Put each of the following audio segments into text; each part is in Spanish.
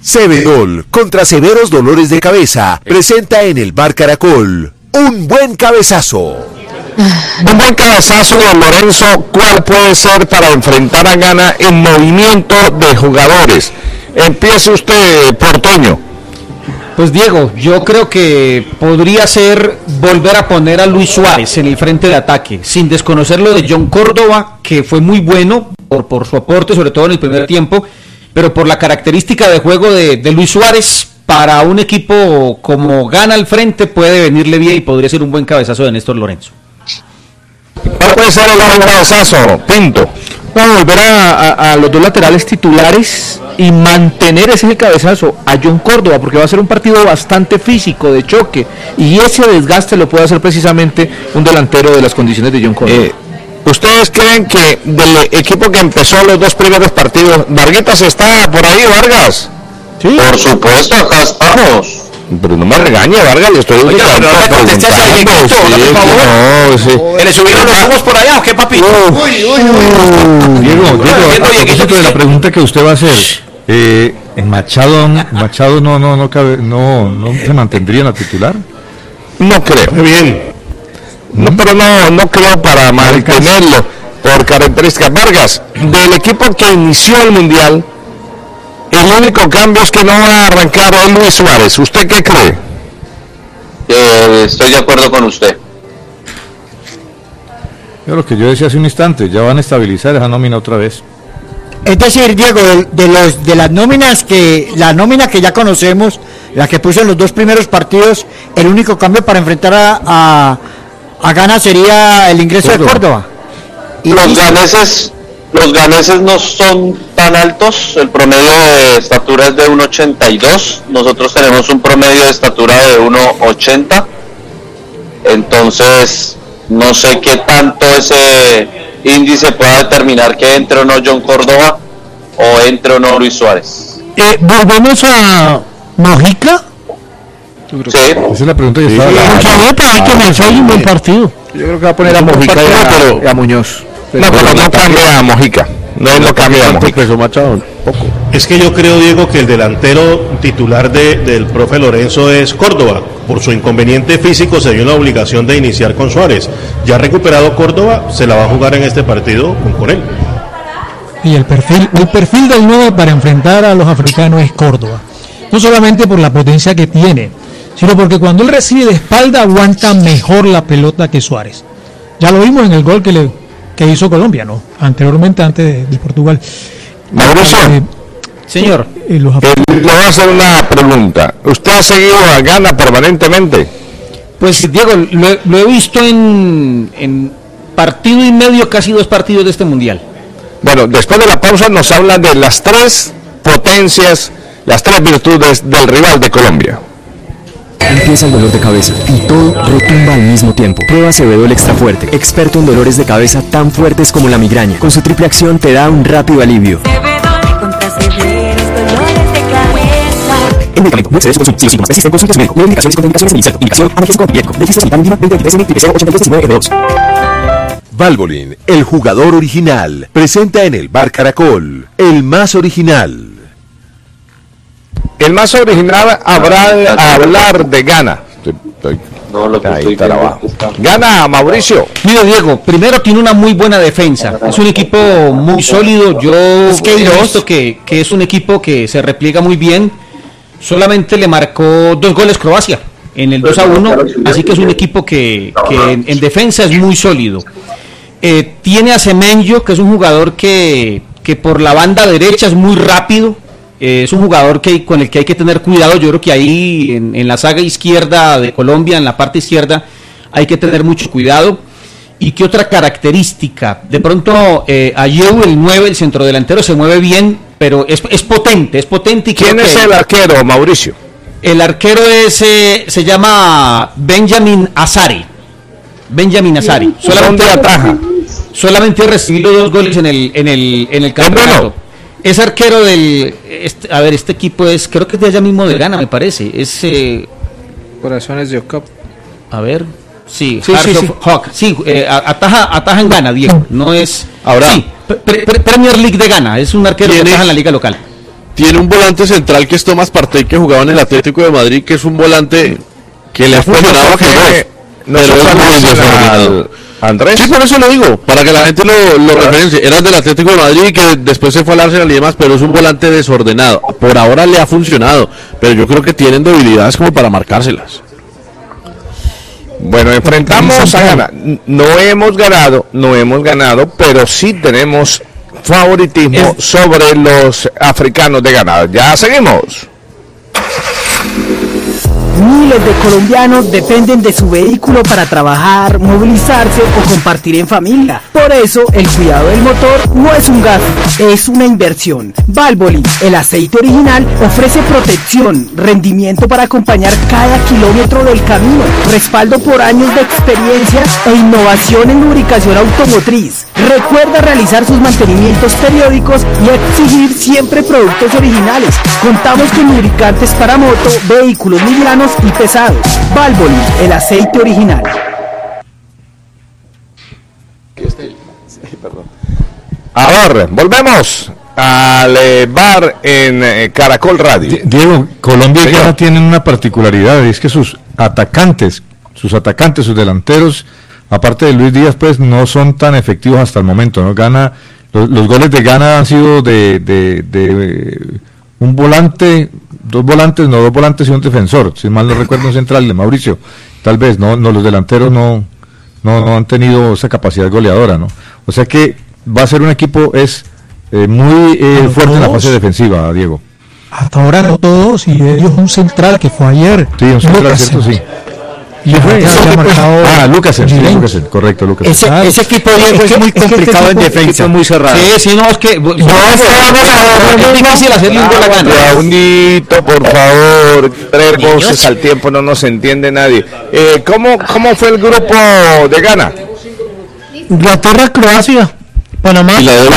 Cebedol, contra severos dolores de cabeza, presenta en el Bar Caracol un buen cabezazo. Un buen cabezazo, don Lorenzo, ¿cuál puede ser para enfrentar a Ghana en movimiento de jugadores? Empiece usted, Porteño. Pues Diego, yo creo que podría ser volver a poner a Luis Suárez en el frente de ataque, sin desconocer lo de John Córdoba, que fue muy bueno por su aporte, sobre todo en el primer tiempo, pero por la característica de juego de Luis Suárez, para un equipo como Ghana al frente puede venirle bien y podría ser un buen cabezazo de Néstor Lorenzo. ¿Cuál puede ser el buen cabezazo, Pinto? Vamos a volver a los dos laterales titulares y mantener ese cabezazo a John Córdoba, porque va a ser un partido bastante físico, de choque, y ese desgaste lo puede hacer precisamente un delantero de las condiciones de John Córdoba. ¿Ustedes creen que del equipo que empezó los dos primeros partidos, Varguitas está por ahí, Vargas? Sí. Por supuesto, acá estamos. Pero no me regañe, Vargas, le estoy preguntando. ¿Le subieron los humos por allá o qué, papi? Diego, a propósito de la pregunta que usted va a hacer, ¿en Machado no se mantendría en la titular? No creo. Muy bien. No, pero no creo para mantenerlo por características. Vargas, del equipo que inició el Mundial, el único cambio es que no va a arrancar a Luis Suárez. ¿Usted qué cree? Estoy de acuerdo con usted. Lo que yo decía hace un instante, ya van a estabilizar esa nómina otra vez. Es decir, Diego, de las nóminas la nómina que ya conocemos, la que puso en los dos primeros partidos, el único cambio para enfrentar a Ghana sería el ingreso de Córdoba. Y los ganeses no son tan altos, el promedio de estatura es de 1.82, nosotros tenemos un promedio de estatura de 1.80, entonces no sé qué tanto ese índice pueda determinar que entre o no John Córdoba o entre o no Luis Suárez. ¿Volvemos a Mojica? Sí. Esa es la pregunta que estaba un buen partido. Yo creo que va a poner a Mojica y a Muñoz. No, pero no cambia a Mojica. No cambia a Mojica. Es que yo creo, Diego, que el delantero titular del profe Lorenzo es Córdoba. Por su inconveniente físico se dio la obligación de iniciar con Suárez. Ya recuperado Córdoba, se la va a jugar en este partido con él. Y el perfil del 9 para enfrentar a los africanos es Córdoba. No solamente por la potencia que tiene, sino porque cuando él recibe de espalda aguanta mejor la pelota que Suárez. Ya lo vimos en el gol que hizo Colombia, ¿no? Anteriormente, antes de Portugal. Mauricio, señor, le voy a hacer una pregunta. ¿Usted ha seguido a Ghana permanentemente? Pues Diego, lo he visto en partido y medio, casi 2 partidos de este mundial. Bueno, después de la pausa nos habla de las 3 potencias, las 3 virtudes del rival de Colombia. Empieza el dolor de cabeza y todo retumba al mismo tiempo. Prueba Cebedol Extra Fuerte, experto en dolores de cabeza tan fuertes como la migraña. Con su triple acción te da un rápido alivio. Cebedol contra severos dolores de cabeza. El medicamento no excede su consumo. Si los síntomas persisten, consulte a su médico. Lea indicaciones y contraindicaciones en inserto. Indicación analgésico antipirético. Déficit vital mínima 20 Valvoline, el jugador original, presenta en el Bar Caracol, el más original. El más original habrá a hablar de Ghana. No, lo que estoy viendo. Ghana, Mauricio. Mira, Diego, primero tiene una muy buena defensa. Es un equipo muy sólido. Yo he visto que es un equipo que se repliega muy bien. Solamente le marcó 2 goles Croacia en el 2-1. Así que es un equipo que en defensa es muy sólido. Tiene a Semenyo, que es un jugador que por la banda derecha es muy rápido. Es un jugador con el que hay que tener cuidado. Yo creo que ahí en la saga izquierda de Colombia, en la parte izquierda, hay que tener mucho cuidado. ¿Y qué otra característica? De pronto Ayew, el 9, el centrodelantero, se mueve bien, pero es potente. Y ¿quién es el arquero, Mauricio? El arquero se llama Benjamin Azari. Solamente ha recibido 2 goles en el campeonato. Es arquero este equipo creo que es de allá mismo de Ghana, me parece. Es Corazones de Ocap. A ver, sí. Hawk. Sí, ataja en Ghana, Diego. No es. Ahora. Sí, Premier League de Ghana. Es un arquero que ataja en la liga local. tiene un volante central que es Tomás Partey, que jugaba en el Atlético de Madrid, que es un volante que le ha funcionado a Queiroz. No es desordenado. Andrés. Sí, por eso lo digo, para que la gente lo referencie. Era del Atlético de Madrid, que después se fue al Arsenal y demás, pero es un volante desordenado. Por ahora le ha funcionado, pero yo creo que tienen debilidades como para marcárselas. Bueno, enfrentamos a Ghana. No hemos ganado, pero sí tenemos favoritismo sobre los africanos de Ghana. Ya seguimos. Miles de colombianos dependen de su vehículo para trabajar, movilizarse o compartir en familia. Por eso, el cuidado del motor no es un gasto, es una inversión. Valvoline, el aceite original, ofrece protección, rendimiento para acompañar cada kilómetro del camino, respaldo por años de experiencia e innovación en lubricación automotriz. Recuerda realizar sus mantenimientos periódicos y exigir siempre productos originales. Contamos con lubricantes para moto, vehículos livianos y pesados. Valvoline, el aceite original. A ver, volvemos al bar en Caracol Radio. Diego, Colombia y Ghana tienen una particularidad, y es que sus atacantes, sus delanteros, aparte de Luis Díaz, pues no son tan efectivos hasta el momento, ¿no? Ghana, los goles de Ghana han sido de un volante, dos volantes y un defensor, si mal no recuerdo, un central de Mauricio, tal vez, no los delanteros no han tenido esa capacidad goleadora, ¿no? O sea que va a ser un equipo muy fuerte en la fase defensiva, Diego. Hasta ahora no todos, y de ellos un central que fue ayer. Sí, un central, ¿cierto? Sí. Y Lucasen, correcto, Lucasen. Ese equipo, Diego, es muy complicado en defensa. Es muy cerrado. Sí, no, es que es difícil hacerle un gol a Ghana. Raunito, por favor, 3 voces al tiempo, no nos entiende nadie. ¿Cómo fue el grupo de Ghana? Inglaterra, Croacia, Panamá. Y la de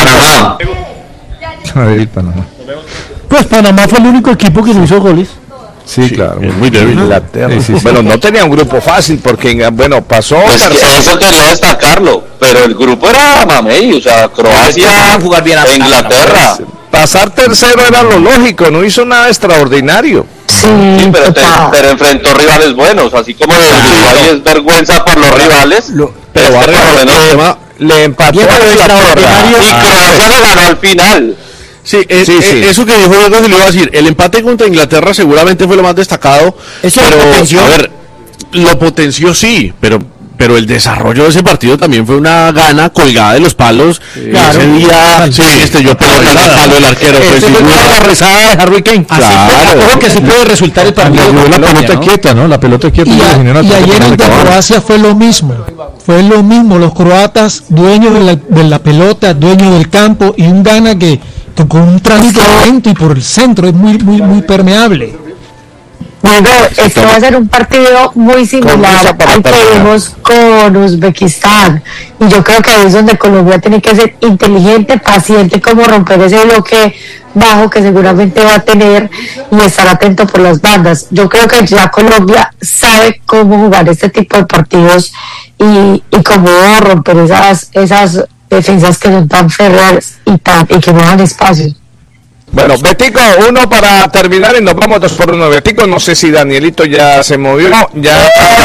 Panamá. Pues Panamá fue el único equipo que no hizo goles. Sí, claro. Muy débil. Bueno, no tenía un grupo fácil porque, pasó. Eso quería destacarlo, pero el grupo era mamey, o sea, Croacia, jugar bien a Inglaterra. Pasar tercero era lo lógico, no hizo nada extraordinario. Sí, pero enfrentó rivales buenos, así como Uruguay es vergüenza por los rivales, pero por lo menos le empató a Inglaterra y Croacia le ganó al final. Sí, eso que dijo Diego se lo iba a decir. El empate contra Inglaterra seguramente fue lo más destacado. Eso lo potenció. A ver, lo potenció sí, pero el desarrollo de ese partido también fue una gana colgada de los palos. Claro. Ese día yo pelota al palo del arquero. La rezada de Harry Kane. Claro. Que se puede resultar el partido. La pelota quieta, ¿no? La pelota quieta. Y ayer ante Croacia fue lo mismo. Los croatas, dueños de la pelota, dueños del campo, y un Ghana que con un tránsito lento y por el centro es muy permeable. Diego, esto va a ser un partido muy similar al que vimos con Uzbekistán, y yo creo que ahí es donde Colombia tiene que ser inteligente, paciente, como romper ese bloque bajo que seguramente va a tener, y estar atento por las bandas. Yo creo que ya Colombia sabe cómo jugar este tipo de partidos y cómo romper esas defensas que son tan férreas y que no dan espacios. Bueno, Betico, uno para terminar y nos vamos 2-1. Betico, no sé si Danielito ya se movió. Ya.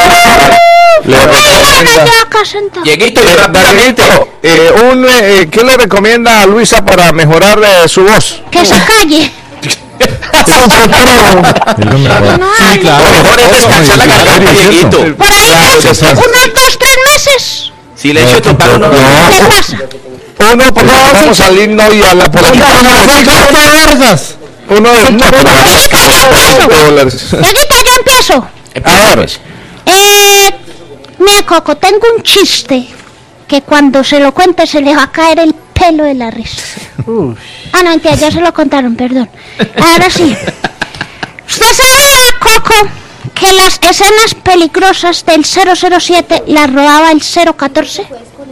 Dieguito, Danielito, ¿qué le recomienda a Luisa para mejorar su voz? Que se calle. Sí, claro. Mejor es descansar la garganta, Dieguito. Por ahí, unos 2-3 meses. Silencio total. ¿Qué pasa? Uno, por favor, vamos al himno y a la política. Uno de $10. Dieguito, yo empiezo. A ver. Mira, Coco, tengo un chiste que cuando se lo cuente se le va a caer el pelo de la risa. No, mentira, ya se lo contaron, perdón. Ahora sí. ¿Usted sabía, Coco, que las escenas peligrosas del 007 las rodaba el 014?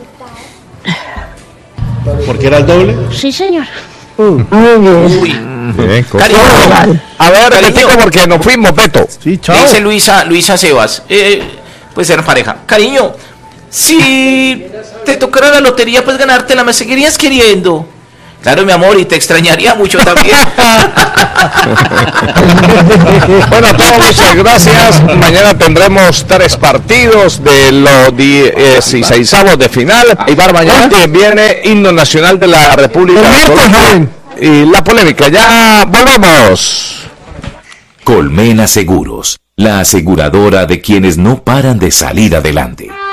¿Porque era el doble? Sí, señor. Bien, cariño. A ver, repito porque nos fuimos, Beto. Sí, chao. Dice Luisa Sebas, pues eran pareja. Cariño, si te tocara la lotería, pues ganártela, ¿me seguirías queriendo? Claro, mi amor, y te extrañaría mucho también. Bueno, a todos muchas gracias. Mañana tendremos 3 partidos de los 16avos de final. Ibar, mañana viene himno nacional de la República de Colombia. Y la polémica, ya volvemos. Colmena Seguros, la aseguradora de quienes no paran de salir adelante.